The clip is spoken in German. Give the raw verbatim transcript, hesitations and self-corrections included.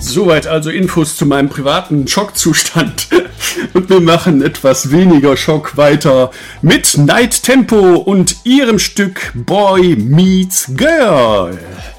Soweit also Infos zu meinem privaten Schockzustand. Und wir machen etwas weniger Schock weiter mit Night Tempo und ihrem Stück Boy Meets Girl.